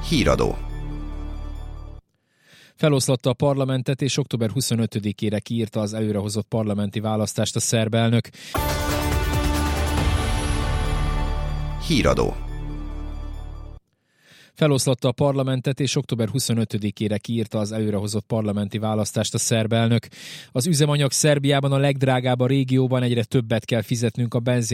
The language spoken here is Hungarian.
Híradó. Feloszlatta a parlamentet, és október 25-ére kiírta az előrehozott parlamenti választást a szerb elnök. Híradó. Feloszlatta a parlamentet, és október 25-ére kiírta az előrehozott parlamenti választást a szerb elnök. Az üzemanyag Szerbiában a legdrágább a régióban, egyre többet kell fizetnünk a benzin